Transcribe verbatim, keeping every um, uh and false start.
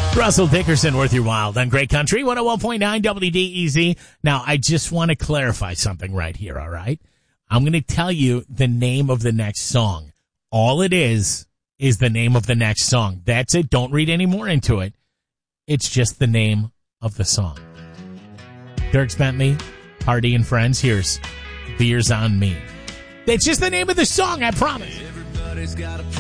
Russell Dickerson, Worth Your While on Great Country, one oh one point nine W D E Z. Now, I just want to clarify something right here, all right? I'm going to tell you the name of the next song. All it is is the name of the next song. That's it. Don't read any more into it. It's just the name of the song. Dierks Bentley, Hardy and Friends. Here's Beers on Me. It's just the name of the song, I promise. Everybody's got a